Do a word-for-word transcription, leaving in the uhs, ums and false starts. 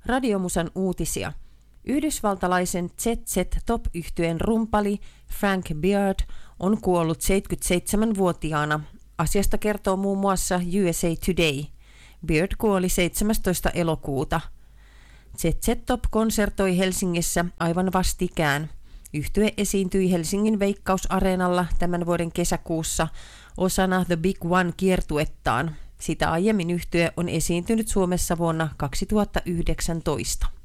Radiomusan uutisia. Yhdysvaltalaisen Z Z-Top-yhtyeen rumpali Frank Beard on kuollut seitsemänkymmentäseitsemänvuotiaana. Asiasta kertoo muun muassa U S A Today. Beard kuoli seitsemästoista elokuuta. Z Z-Top konsertoi Helsingissä aivan vastikään. Yhtye esiintyi Helsingin Veikkausareenalla tämän vuoden kesäkuussa osana The Big One-kiertuettaan. Sitä aiemmin yhtye on esiintynyt Suomessa vuonna kaksituhattayhdeksäntoista.